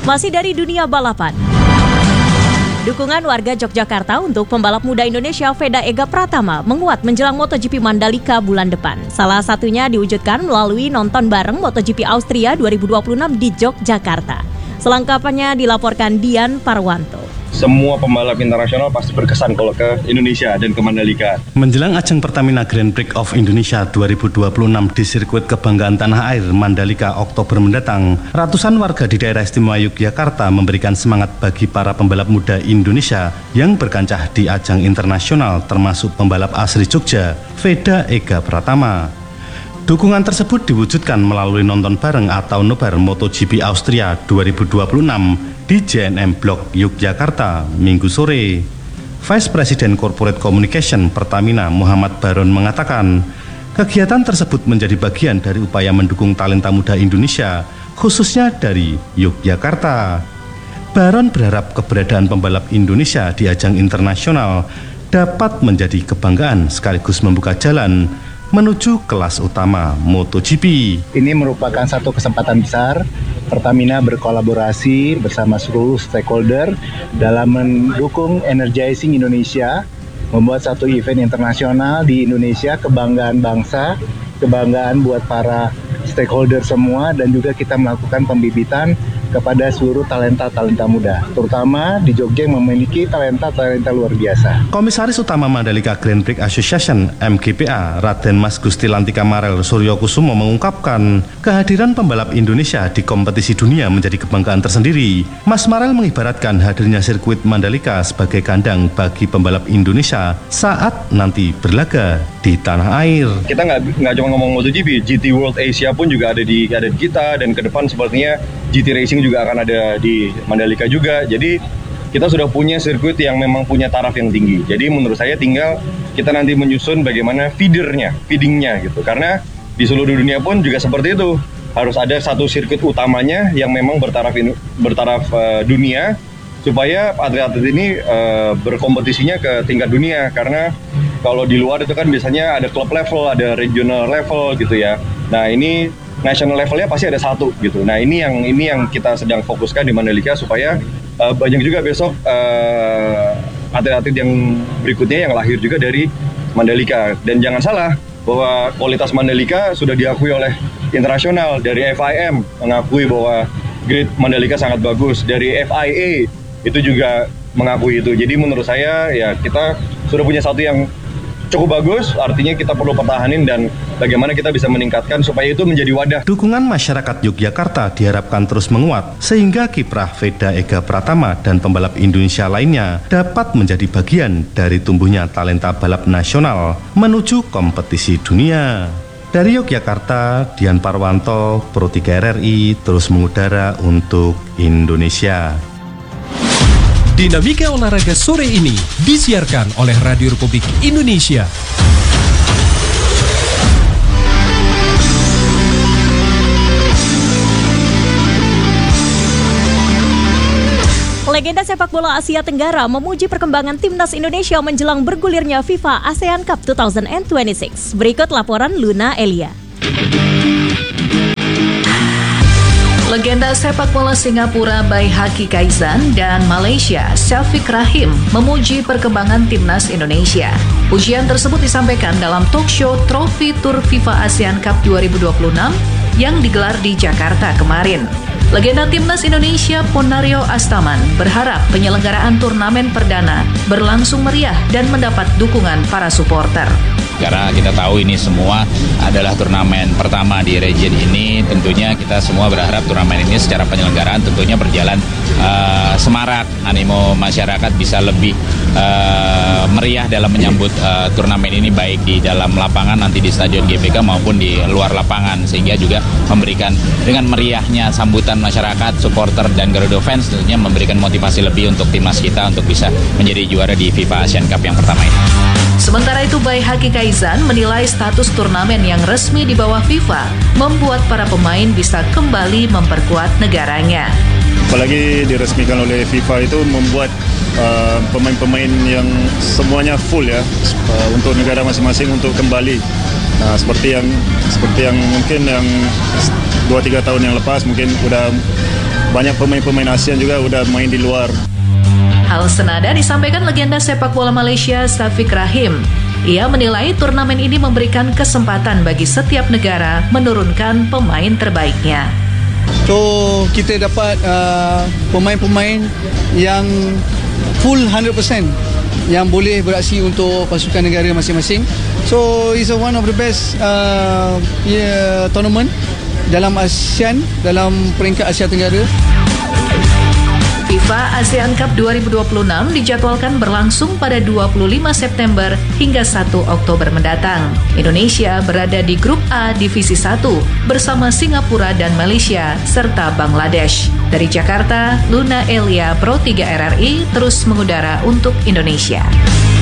Masih dari dunia balapan. Dukungan warga Yogyakarta untuk pembalap muda Indonesia Veda Ega Pratama menguat menjelang MotoGP Mandalika bulan depan. Salah satunya diwujudkan melalui nonton bareng MotoGP Austria 2026 di Yogyakarta. Selengkapnya dilaporkan Dian Parwanto. Semua pembalap internasional pasti berkesan kalau ke Indonesia dan ke Mandalika. Menjelang ajang Pertamina Grand Prix of Indonesia 2026 di sirkuit kebanggaan tanah air Mandalika Oktober mendatang, ratusan warga di daerah istimewa Yogyakarta memberikan semangat bagi para pembalap muda Indonesia yang berkancah di ajang internasional termasuk pembalap asli Jogja, Veda Ega Pratama. Dukungan tersebut diwujudkan melalui nonton bareng atau nobar MotoGP Austria 2026 di JNM Blok Yogyakarta Minggu sore. Vice President Corporate Communication Pertamina Muhammad Baron mengatakan, kegiatan tersebut menjadi bagian dari upaya mendukung talenta muda Indonesia, khususnya dari Yogyakarta. Baron berharap keberadaan pembalap Indonesia di ajang internasional dapat menjadi kebanggaan sekaligus membuka jalan menuju kelas utama MotoGP. Ini merupakan satu kesempatan besar Pertamina berkolaborasi bersama seluruh stakeholder dalam mendukung energizing Indonesia, membuat satu event internasional di Indonesia, kebanggaan bangsa, kebanggaan buat para stakeholder semua, dan juga kita melakukan pembibitan kepada seluruh talenta-talenta muda, terutama di Jogja yang memiliki talenta-talenta luar biasa. Komisaris Utama Mandalika Grand Prix Association (MGPA) Raden Mas Gusti Lantika Marel Suryokusumo mengungkapkan kehadiran pembalap Indonesia di kompetisi dunia menjadi kebanggaan tersendiri. Mas Marel mengibaratkan hadirnya sirkuit Mandalika sebagai kandang bagi pembalap Indonesia saat nanti berlaga di tanah air. Kita nggak cuma ngomong MotoGP, GT World Asia pun juga ada di kita, dan ke depan sepertinya GT Racing juga akan ada di Mandalika juga. Jadi kita sudah punya sirkuit yang memang punya taraf yang tinggi. Jadi menurut saya tinggal kita nanti menyusun bagaimana feedingnya gitu. Karena di seluruh dunia pun juga seperti itu. Harus ada satu sirkuit utamanya yang memang bertaraf dunia, supaya atlet-atlet ini berkompetisinya ke tingkat dunia. Karena kalau di luar itu kan biasanya ada klub level, ada regional level gitu ya. Nah ini national levelnya pasti ada satu gitu. Nah ini yang kita sedang fokuskan di Mandalika, supaya banyak juga besok atlet-atlet yang berikutnya yang lahir juga dari Mandalika. Dan jangan salah bahwa kualitas Mandalika sudah diakui oleh internasional. Dari FIM mengakui bahwa grade Mandalika sangat bagus. Dari FIA itu juga mengakui itu. Jadi menurut saya ya kita sudah punya satu yang cukup bagus, artinya kita perlu pertahanin dan bagaimana kita bisa meningkatkan supaya itu menjadi wadah. Dukungan masyarakat Yogyakarta diharapkan terus menguat sehingga kiprah Veda Ega Pratama dan pembalap Indonesia lainnya dapat menjadi bagian dari tumbuhnya talenta balap nasional menuju kompetisi dunia. Dari Yogyakarta, Dian Parwanto, Pro 3 RRI terus mengudara untuk Indonesia. Dinamika olahraga sore ini disiarkan oleh Radio Republik Indonesia. Legenda sepak bola Asia Tenggara memuji perkembangan timnas Indonesia menjelang bergulirnya FIFA ASEAN Cup 2026. Berikut laporan Luna Elia. Legenda sepak bola Singapura Bai Haki Kaizan dan Malaysia Syafiq Rahim memuji perkembangan timnas Indonesia. Pujian tersebut disampaikan dalam talk show Trofi Tour FIFA ASEAN Cup 2026 yang digelar di Jakarta kemarin. Legenda timnas Indonesia Ponario Astaman berharap penyelenggaraan turnamen perdana berlangsung meriah dan mendapat dukungan para supporter. Karena kita tahu ini semua adalah turnamen pertama di region ini, tentunya kita semua berharap turnamen ini secara penyelenggaraan tentunya berjalan semarak, animo masyarakat bisa lebih meriah dalam menyambut turnamen ini, baik di dalam lapangan nanti di Stadion GBK maupun di luar lapangan, sehingga juga memberikan dengan meriahnya sambutan masyarakat, supporter dan Garuda fans tentunya memberikan motivasi lebih untuk timnas kita untuk bisa menjadi juara di FIFA Asian Cup yang pertama ini. Sementara itu, Bai Haki Kaizan menilai status turnamen yang resmi di bawah FIFA membuat para pemain bisa kembali memperkuat negaranya. Apalagi diresmikan oleh FIFA itu membuat pemain-pemain yang semuanya full ya untuk negara masing-masing untuk kembali. Nah, seperti yang mungkin yang 2-3 tahun yang lepas mungkin udah banyak pemain-pemain ASEAN juga udah main di luar. Hal senada disampaikan legenda sepak bola Malaysia Syafiq Rahim. Ia menilai turnamen ini memberikan kesempatan bagi setiap negara menurunkan pemain terbaiknya. So kita dapat pemain-pemain yang full 100% yang boleh beraksi untuk pasukan negara masing-masing. So it's one of the best tournament dalam ASEAN, dalam peringkat Asia Tenggara. FIFA ASEAN Cup 2026 dijadwalkan berlangsung pada 25 September hingga 1 Oktober mendatang. Indonesia berada di Grup A Divisi 1 bersama Singapura dan Malaysia serta Bangladesh. Dari Jakarta, Luna Elia Pro 3 RRI terus mengudara untuk Indonesia.